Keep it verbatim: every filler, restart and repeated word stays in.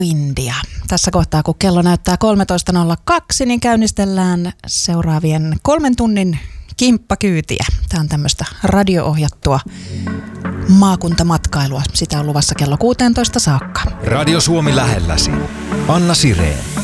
India. Tässä kohtaa, kun kello näyttää kolmetoista nolla kaksi, niin käynnistellään seuraavien kolmen tunnin kimppakyytiä. Tämä on tämmöistä radio-ohjattua maakuntamatkailua. Sitä on luvassa kello kuusitoista saakka. Radio Suomi lähelläsi. Anna Sireen.